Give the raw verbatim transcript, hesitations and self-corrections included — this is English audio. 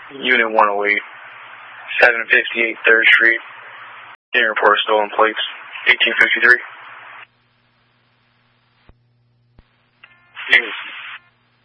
Unit one oh eight, seven fifty-eight third Street. Getting report of stolen plates, eighteen fifty-three.